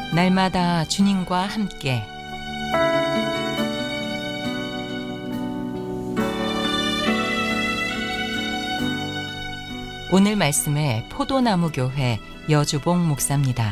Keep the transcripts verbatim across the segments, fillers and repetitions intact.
날마다 주님과 함께 오늘 말씀은 포도나무 교회 여주봉 목사입니다.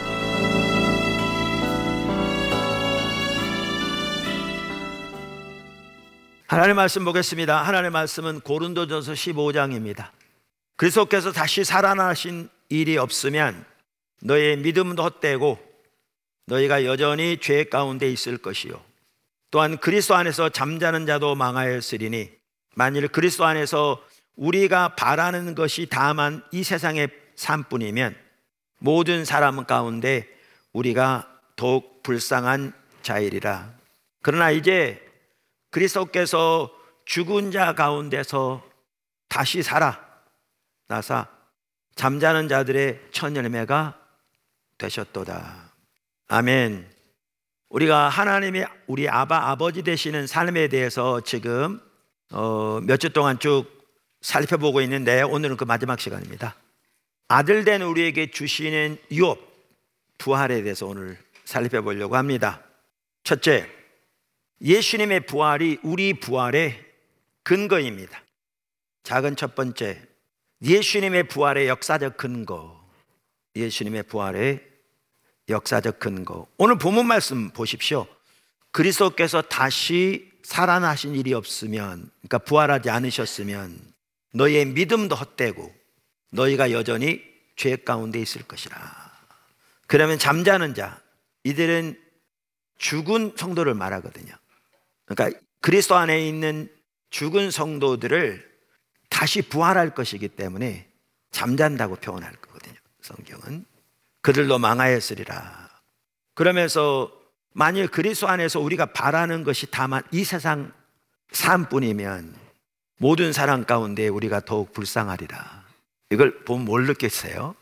하나님의 말씀 보겠습니다. 하나님의 말씀은 고린도전서 십오 장입니다. 그리스도께서 다시 살아나신 일이 없으면 너희의 믿음도 헛되고 너희가 여전히 죄 가운데 있을 것이요 또한 그리스도 안에서 잠자는 자도 망하였으리니 만일 그리스도 안에서 우리가 바라는 것이 다만 이 세상의 삶뿐이면 모든 사람 가운데 우리가 더욱 불쌍한 자이리라. 그러나 이제 그리스도께서 죽은 자 가운데서 다시 살아나사 잠자는 자들의 첫 열매가 되셨도다. 아멘. 우리가 하나님이 우리 아바 아버지 되시는 삶에 대해서 지금 어, 몇 주 동안 쭉 살펴보고 있는데 오늘은 그 마지막 시간입니다. 아들 된 우리에게 주시는 유업, 부활에 대해서 오늘 살펴보려고 합니다. 첫째, 예수님의 부활이 우리 부활의 근거입니다. 작은 첫 번째, 예수님의 부활의 역사적 근거. 예수님의 부활의 역사적 근거. 오늘 본문 말씀 보십시오. 그리스도께서 다시 살아나신 일이 없으면, 그러니까 부활하지 않으셨으면 너희의 믿음도 헛되고 너희가 여전히 죄 가운데 있을 것이라. 그러면 잠자는 자, 이들은 죽은 성도를 말하거든요. 그러니까 그리스도 안에 있는 죽은 성도들을 다시 부활할 것이기 때문에 잠잔다고 표현할 거거든요. 성경은 그들도 망하였으리라. 그러면서 만일 그리스도 안에서 우리가 바라는 것이 다만 이 세상 삶뿐이면 모든 사람 가운데 우리가 더욱 불쌍하리라. 이걸 보면 뭘 느꼈어요?